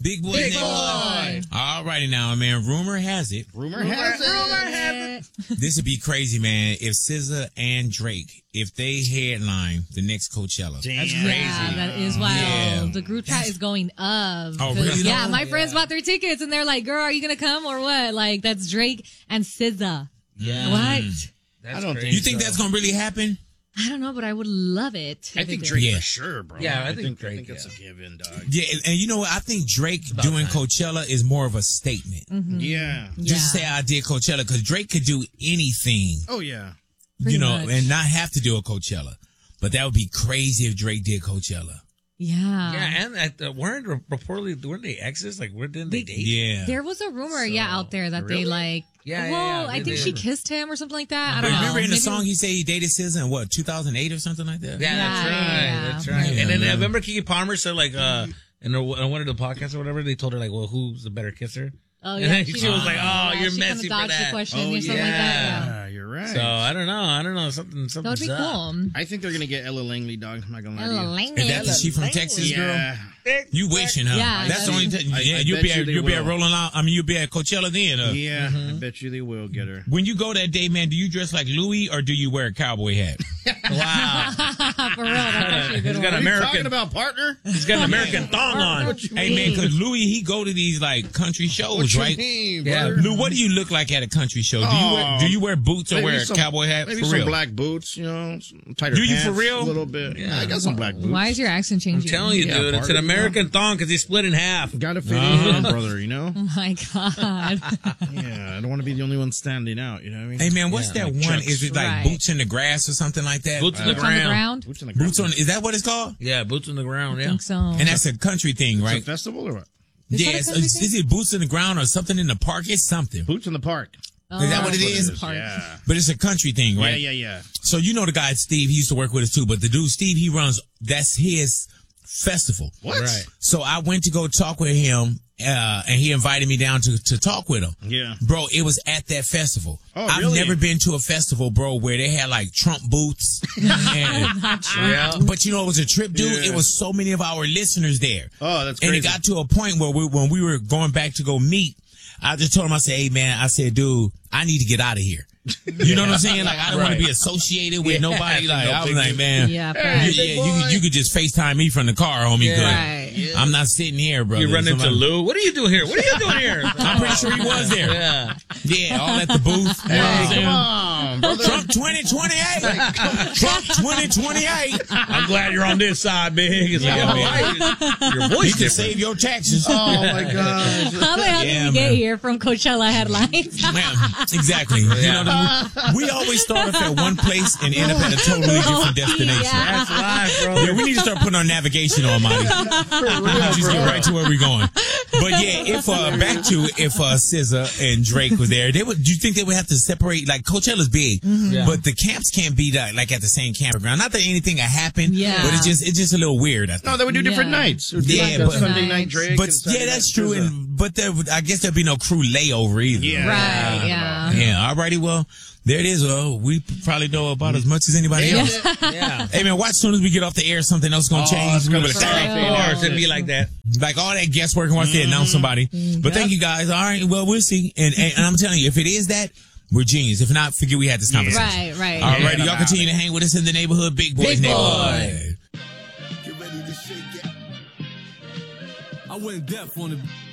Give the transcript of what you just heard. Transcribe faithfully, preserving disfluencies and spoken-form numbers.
Big Boy. Big Boy. All righty now, man. Rumor has it. Rumor, Rumor has it. Rumor has it. This would be crazy, man. If S Z A and Drake, if they headline the next Coachella. Damn. That's crazy. Yeah, that is wild. Yeah. The group chat is going up. Oh, really? Yeah, my yeah. friends bought their tickets and they're like, girl, are you going to come or what? Like, that's Drake and S Z A. Yeah. What? That's I don't think You think so. that's going to really happen? I don't know, but I would love it. I think Drake yeah. for sure, bro. Yeah, I, I think, think Drake, I think yeah. it's a given, dog. Yeah, and, and you know what? I think Drake doing time. Coachella is more of a statement. Mm-hmm. Yeah. Just yeah. say I did Coachella, because Drake could do anything. Oh, yeah. Pretty you know, much. and not have to do a Coachella. But that would be crazy if Drake did Coachella. Yeah. Yeah, and at the, weren't reportedly, weren't they exes? Like, where didn't they, they date? Yeah. There was a rumor, so, yeah, out there that really? they like, yeah, well, yeah, yeah. I think did. she kissed him or something like that. I but don't know. Remember in the Maybe song he said he dated S Z A in what, two thousand eight or something like that? Yeah, yeah that's right. yeah. That's right. Yeah, and then man. I remember Keke Palmer said, like, uh, in, a, in one of the podcasts or whatever, they told her, like, well, who's the better kisser? Oh, and yeah. then She, she was like, oh, yeah, you're she messy kind of for that. The question oh, or something yeah. like that. Yeah. yeah, you're right. So, I don't know. I don't know. Something, something. That would be cool. I think they're going to get Ella Langley, dog. I'm not going to lie to you. Ella Langley. Is that is she from Texas, girl? Yeah. You wishing, huh? Yeah, that's the only thing. I- Yeah, I you'll bet be you at they you'll be at will. Rolling Loud. I mean, you'll be at Coachella then. Uh. Yeah, Mm-hmm. I bet you they will get her. When you go that day, man, do you dress like Louis or do you wear a cowboy hat? Wow. For real, that's actually a good He's one. got What are you American. talking about, partner? He's got an American thong on. What you Hey, man, because Louis, he go to these, like, country shows, What you right? mean, Yeah. brother? Lou, what do you look like at a country show? Do you wear, Oh, do you wear boots or Maybe wear a some- cowboy hat? Maybe For some real? black boots, you know, some tighter Do you pants, for real? A little bit. Yeah. Yeah, I got some black boots. Why is your accent I'm changing? telling you, Yeah, dude. It's an partner, American thong because he's split in half. Got to fit Uh-huh. in, brother, you know? Oh my God. Yeah, I don't want to be the only one standing out, you know what I mean? Hey, man, what's Yeah, that like one? Chucks. Is it like Right. boots in the grass or something like that? Boots in the Boots on the ground. ground? Boots on the ground. Boots on, is that what it's called? Yeah, boots on the ground. I Yeah. think so. And that's a country thing, It's right? a festival or what? Is Yeah, that a it's, country is, thing? is it boots in the ground or something in the park? It's something. Boots in the park. Oh, Is that what it that's is? the part. Yeah. But it's a country thing, right? Yeah, yeah, yeah. So you know the guy Steve, he used to work with us too, but the dude Steve, he runs, that's his festival. What? Right. So I went to go talk with him, uh, and he invited me down to, to talk with him. Yeah. Bro, it was at that festival. Oh, I've really? never been to a festival, bro, where they had like Trump boots. and, Not true. Yeah. But you know, it was a trip, dude. Yeah. It was so many of our listeners there. Oh, that's And crazy. it got to a point where we, when we were going back to go meet, I just told him, I said, hey, man, I said, dude, I need to get out of here. You know what I'm saying? Like, I don't want to Right. be associated with Yeah. nobody. Like, No I was big like, deal. man. Yeah, You, facts. yeah, you, could, you could just FaceTime me from the car, homie. Yeah. 'cause Right. I'm not sitting here, bro. You run into Lou. What are you doing here? What are you doing here? I'm pretty sure he was there. Yeah. Yeah, all at the booth. You know what I'm Hey, saying? come on, brother. Trump twenty twenty-eight. Trump twenty twenty-eight. I'm glad you're on this side, big. It's like, Yeah, oh, man. why- your You voice can different. save your taxes. Oh, my gosh. How the hell Yeah, did we get man. here from Coachella headlines? Man, exactly. You know, the- we always start off at one place and end up at a totally different destination. Yeah. That's live, bro. Yeah, we need to start putting our navigation on, Monty. Just get right to where we're going. But yeah, if uh, back to if uh, S Z A and Drake was there, they would. Do you think they would have to separate? Like Coachella's big, Yeah. but the camps can't be like, like at the same campground. Not that anything had happened, Yeah. but it's just it's just a little weird. I think. No, they would do different Yeah. nights. It would be Yeah, like a but- Sunday night Nights. Drake. but and Saturday yeah, that's night true. S Z A. And but there, would- I guess there'd be no crew layover either. Yeah. Right, yeah. Yeah. Alrighty. Well, there it is. Well, we probably know about as much as anybody else. Yeah. Hey man, watch as soon as we get off the air, something else gonna Oh, change. it's We gonna will start like, off Of Yeah. course, it'd be like that. like all that guesswork and watch they announce somebody. But thank you guys. All right. Well, we'll see. And, and, and I'm telling you, if it is that, we're genius. If not, forget we had this conversation. Right, right. All right. Yeah, Y'all continue to hang with us in the neighborhood. Big Boys Big Neighborhood. Boy. Get ready to shake it. I went deaf on the